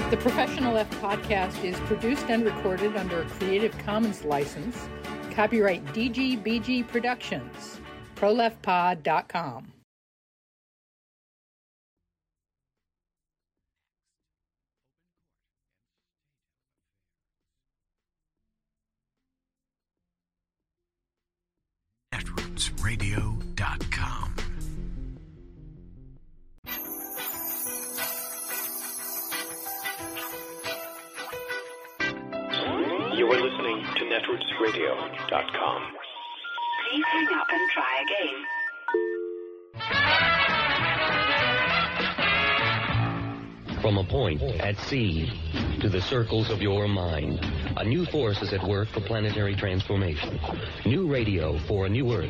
The Professional Left podcast is produced and recorded under a Creative Commons license. Copyright DGBG Productions. ProLeftPod.com. NetRootsRadio.com. You are listening to NetRootsRadio.com. Please hang up and try again. From a point at sea to the circles of your mind, a new force is at work for planetary transformation. New radio for a new Earth.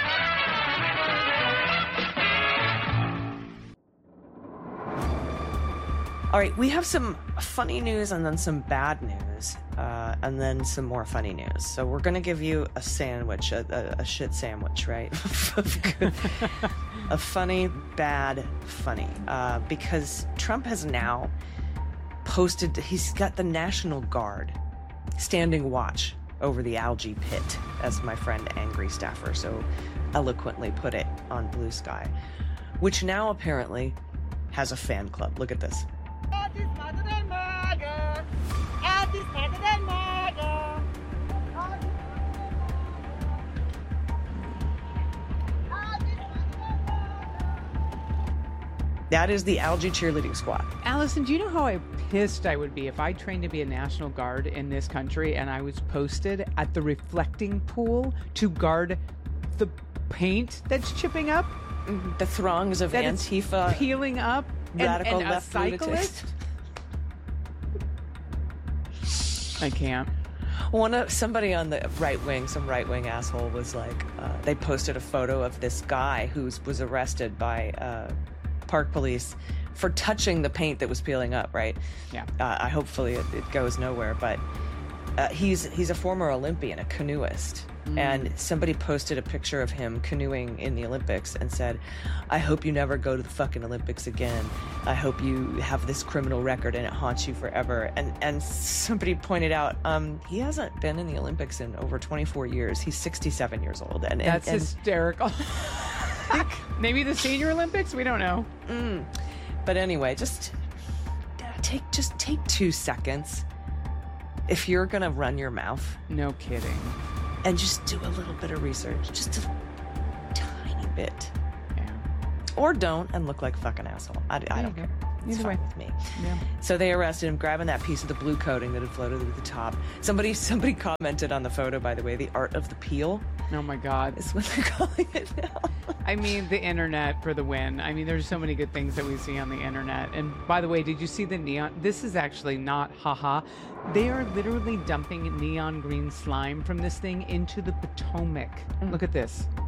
All right, we have some funny news and then some bad news, and then some more funny news. So we're going to give you a sandwich, a shit sandwich, right? A funny, bad, funny. Because Trump has now posted, he's got the National Guard standing watch over the algae pit, as my friend Angry Staffer so eloquently put it on Blue Sky, which now apparently has a fan club. Look at this. That is the algae cheerleading squad. Allison, do you know how pissed I would be if I trained to be a National Guard in this country and I was posted at the reflecting pool to guard the paint that's chipping up? The throngs of that Antifa peeling up, radical and left a cyclist. I can't. Somebody on the right wing, some right wing asshole was like, they posted a photo of this guy who was arrested by park police for touching the paint that was peeling up. Right? Yeah. Hopefully it goes nowhere, but he's a former Olympian, a canoeist. And somebody posted a picture of him canoeing in the Olympics and said, I hope you never go to the fucking Olympics again. I hope you have this criminal record and it haunts you forever. And somebody pointed out, he hasn't been in the Olympics in over 24 years. He's 67 years old. And That's hysterical. Maybe the Senior Olympics? We don't know. But anyway, just take 2 seconds. If you're going to run your mouth. No kidding. And just do a little bit of research. Just a tiny bit. Yeah. Or don't and look like a fucking asshole. I don't care. It's Either fine way. with me. Yeah. So they arrested him, grabbing that piece of the blue coating that had floated to the top. Somebody commented on the photo, by the way, the art of the peel Oh my God. is what they're calling it now. I mean, the internet for the win. I mean, there's so many good things that we see on the internet. And by the way, did you see the neon? This is actually not haha. They are literally dumping neon green slime from this thing into the Potomac. Look at this.